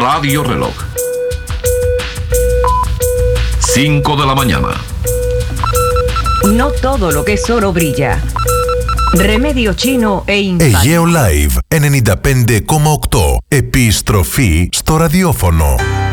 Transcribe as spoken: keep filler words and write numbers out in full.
Radio Reloj. cinco de la mañana. No todo lo que es oro brilla. Remedio Chino e Infant. Αιγαίο Live ενενήντα πέντε κόμμα οκτώ. Επιστροφή στο ραδιόφωνο.